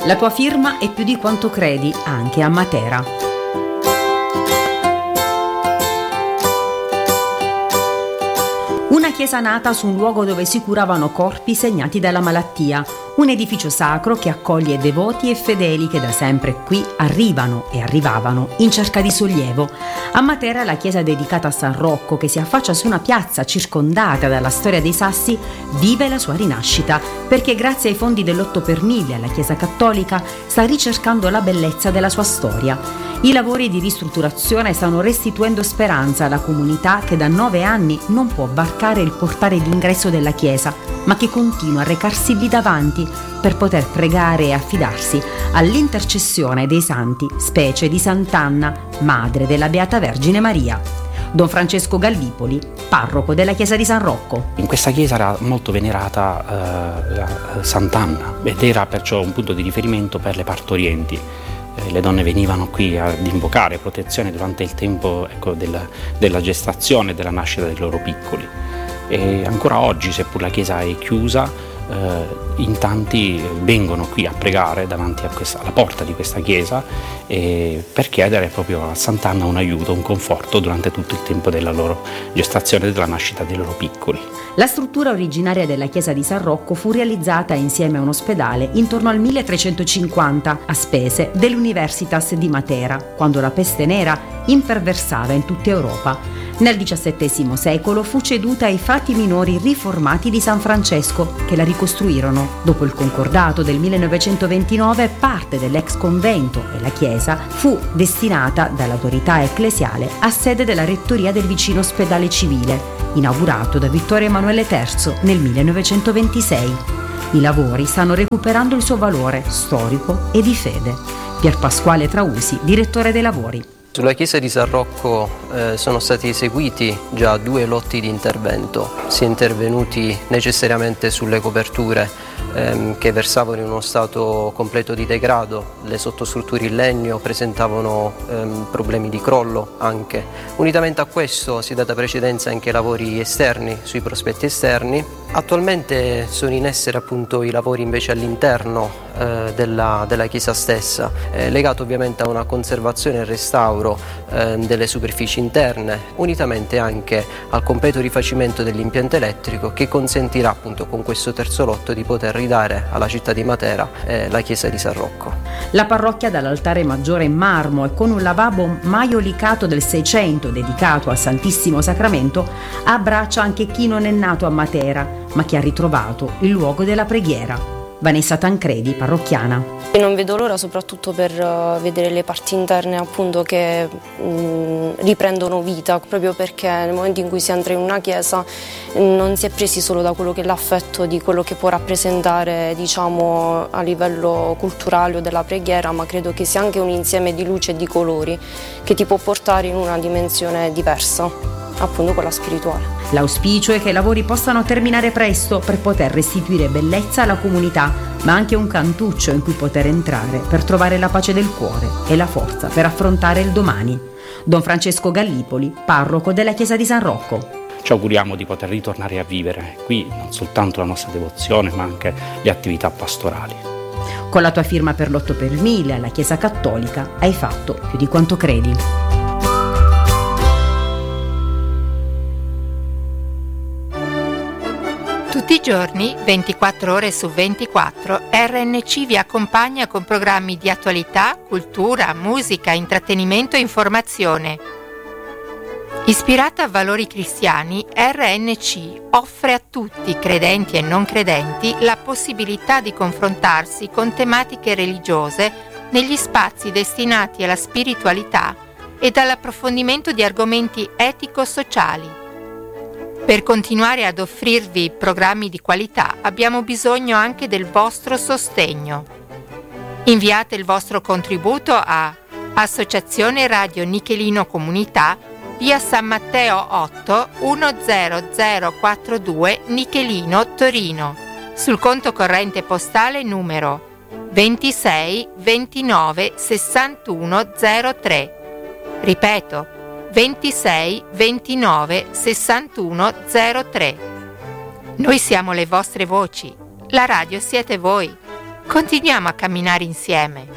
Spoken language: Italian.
La tua firma è più di quanto credi anche a Matera. Una chiesa nata su un luogo dove si curavano corpi segnati dalla malattia, un edificio sacro che accoglie devoti e fedeli che da sempre qui arrivano e arrivavano in cerca di sollievo. A Matera la chiesa dedicata a San Rocco, che si affaccia su una piazza circondata dalla storia dei Sassi, vive la sua rinascita, perché grazie ai fondi dell'8 per 1000 la Chiesa Cattolica sta ricercando la bellezza della sua storia. I lavori di ristrutturazione stanno restituendo speranza alla comunità che da 9 anni non può varcare il portale d'ingresso della chiesa, ma che continua a recarsi lì davanti per poter pregare e affidarsi all'intercessione dei santi, specie di Sant'Anna, madre della Beata Vergine Maria. Don Francesco Gallipoli, parroco della chiesa di San Rocco. In questa chiesa era molto venerata Sant'Anna ed era perciò un punto di riferimento per le partorienti. Le donne venivano qui ad invocare protezione durante il tempo, della gestazione e della nascita dei loro piccoli. E ancora oggi, seppur la chiesa è chiusa, in tanti vengono qui a pregare davanti alla porta di questa chiesa per chiedere proprio a Sant'Anna un aiuto, un conforto durante tutto il tempo della loro gestazione e della nascita dei loro piccoli. La struttura originaria della chiesa di San Rocco fu realizzata insieme a un ospedale intorno al 1350 a spese dell'Universitas di Matera, quando la peste nera imperversava in tutta Europa. Nel XVII secolo fu ceduta ai frati minori riformati di San Francesco, che la ricostruirono. Dopo il concordato del 1929, parte dell'ex convento e la chiesa fu destinata dall'autorità ecclesiale a sede della rettoria del vicino ospedale civile, inaugurato da Vittorio Emanuele III nel 1926. I lavori stanno recuperando il suo valore storico e di fede. Pier Pasquale Trausi, direttore dei lavori. Sulla chiesa di San Rocco sono stati eseguiti già 2 lotti di intervento. Si è intervenuti necessariamente sulle coperture che versavano in uno stato completo di degrado. Le sottostrutture in legno presentavano problemi di crollo anche. Unitamente a questo si è data precedenza anche ai lavori esterni, sui prospetti esterni. Attualmente sono in essere appunto i lavori invece all'interno della chiesa stessa, legato ovviamente a una conservazione e restauro delle superfici interne, unitamente anche al completo rifacimento dell'impianto elettrico, che consentirà appunto con questo terzo lotto di poter ridare alla città di Matera la chiesa di San Rocco. La parrocchia dall'altare maggiore in marmo e con un lavabo maiolicato del 600 dedicato al Santissimo Sacramento abbraccia anche chi non è nato a Matera, ma che ha ritrovato il luogo della preghiera. Vanessa Tancredi, parrocchiana. Non vedo l'ora soprattutto per vedere le parti interne appunto che riprendono vita, proprio perché nel momento in cui si entra in una chiesa non si è presi solo da quello che è l'affetto di quello che può rappresentare, diciamo, a livello culturale o della preghiera, ma credo che sia anche un insieme di luce e di colori che ti può portare in una dimensione diversa, appunto quella spirituale. L'auspicio è che i lavori possano terminare presto per poter restituire bellezza alla comunità, ma anche un cantuccio in cui poter entrare per trovare la pace del cuore e la forza per affrontare il domani. Don Francesco Gallipoli, parroco della chiesa di San Rocco. Ci auguriamo di poter ritornare a vivere qui non soltanto la nostra devozione, ma anche le attività pastorali. Con la tua firma per l'8 per 1000 alla Chiesa Cattolica hai fatto più di quanto credi. Tutti i giorni, 24 ore su 24, RNC vi accompagna con programmi di attualità, cultura, musica, intrattenimento e informazione. Ispirata a valori cristiani, RNC offre a tutti, credenti e non credenti, la possibilità di confrontarsi con tematiche religiose negli spazi destinati alla spiritualità e all'approfondimento di argomenti etico-sociali. Per continuare ad offrirvi programmi di qualità abbiamo bisogno anche del vostro sostegno. Inviate il vostro contributo a Associazione Radio Nichelino Comunità, via San Matteo 8 10042 Nichelino, Torino, sul conto corrente postale numero 26 29 61 03. Ripeto, 26 29 61 03. Noi siamo le vostre voci, la radio siete voi. Continuiamo a camminare insieme.